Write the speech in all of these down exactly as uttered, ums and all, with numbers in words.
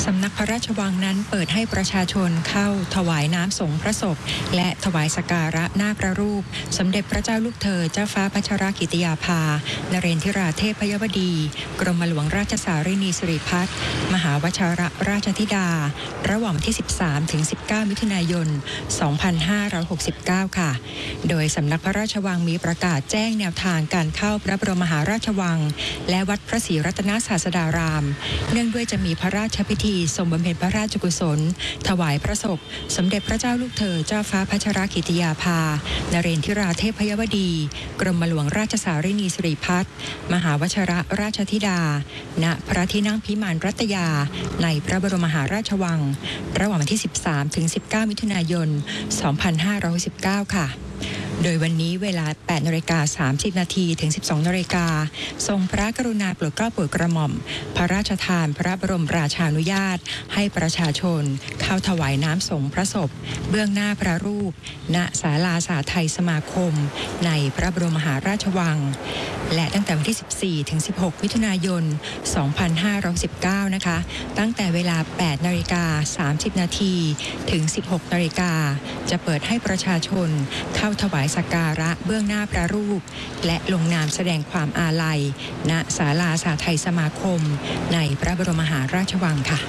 สำนักพระราชวังนั้นเปิดให้ประชาชนเข้าถวายน้ำสงพระศพและถวายสักการะหน้าพระรูปสมเด็จพระเจ้าลูกเธอเจ้าฟ้าพัชรกิติยาภานเรนทิราเทพยวดีกรมหลวงราชสารินีสิริพัฒน์มหาวชิรราชธิดาระหว่างวันที่สิบสามถึงสิบเก้ามิถุนายนสองพันห้าร้อยหกสิบเก้าค่ะโดยสำนักพระราชวังมีประกาศแจ้งแนวทางการเข้าพระบรมมหาราชวังและวัดพระศรีรัตนศาสดารามเนื่องด้วยจะมีพระราชพิธีทรงบำเพ็ญพระราชกุศลถวายพระศพสมเด็จพระเจ้าลูกเธอเจ้าฟ้าพัชรกิติยาภานเรนทิราเทพยวดีกรมหลวงราชสารินีสิริพัฒน์มหาวชิรราชธิดาณพระที่นั่งพิมานรัตยาในพระบรมมหาราชวังระหว่างวันที่สิบสามถึงสิบเก้ามิถุนายนสองพันห้าร้อยสิบเก้าค่ะโดยวันนี้เวลา แปดนาฬิกาสามสิบนาทีถึง สิบสองนาฬิกาทรงพระกรุณาโปรดเกล้าโปรดกระหม่อมพระราชทานพระบรมราชานุญาตให้ประชาชนเข้าถวายน้ำสงพระศพเบื้องหน้าพระรูปณศาลาสาไทยสมาคมในพระบรมมหาราชวังและตั้งแต่วันที่สิบสี่ถึงสิบหกมิถุนายนสองพันห้าร้อยสิบเก้านะคะตั้งแต่เวลา แปดนาฬิกาสามสิบนาทีถึง สิบหกนาฬิกาจะเปิดให้ประชาชนเข้าถวายสักการะเบื้องหน้าพระรูปและลงนามแสดงความอาลัยณศาลาสาไทยสมาคมในพระบรมมหาราชวังค่ะ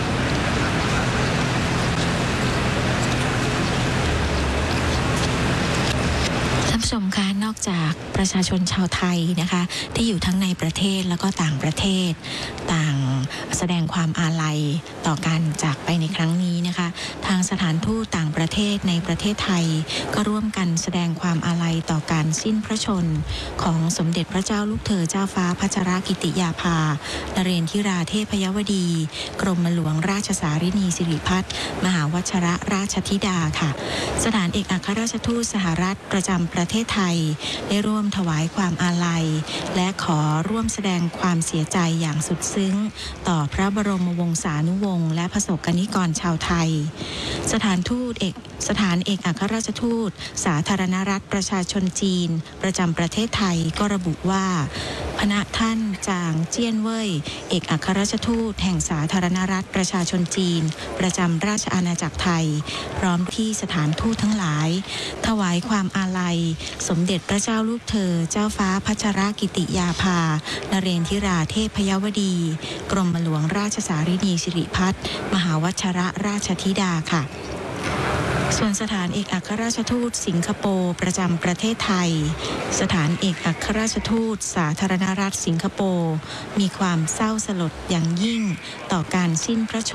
ชมคะนอกจากประชาชนชาวไทยนะคะที่อยู่ทั้งในประเทศแล้วก็ต่างประเทศต่างแสดงความอาลัยต่อการจากไปในครั้งนี้นะคะทางสถานทูตต่างประเทศในประเทศไทยก็ร่วมกันแสดงความอาลัยต่อการสิ้นพระชนของสมเด็จพระเจ้าลูกเธอเจ้าฟ้าพัชรกิติยาภานเรนทิราเทพยวดีกรมหลวงราชสารินีสิริพัฒน์มหาวชิรราชธิดาค่ะสถานเอกอัครราชทูตสหรัฐประจำประเทศไทยได้ร่วมถวายความอาลัยและขอร่วมแสดงความเสียใจอย่างสุดซึ้งต่อพระบรมวงศานุวงศ์และประสบกนิกรชาวไทยสถานทูตเอกสถานเอกอัครราชทูตสาธารณรัฐประชาชนจีนประจำประเทศไทยก็ระบุว่าพระท่านจางเจี้ยนเว่ยเอกอัครราชทูตแห่งสาธารณรัฐประชาชนจีนประจำราชอาณาจักรไทยพร้อมที่สถานทูตทั้งหลายถวายความอาลัยสมเด็จพระเจ้าลูกเธอเจ้าฟ้าพัชรกิติยาภานเรนทิราเทพยวดีกรมหลวงราชสารินีสิริพัฒน์มหาวชิรราชธิดาค่ะส่วนสถานเอกอัครราชทูตสิงคโปร์ประจำประเทศไทยสถานเอกอัครราชทูตสาธารณรัฐสิงคโปร์มีความเศร้าสลดอย่างยิ่งต่อการสิ้นพระช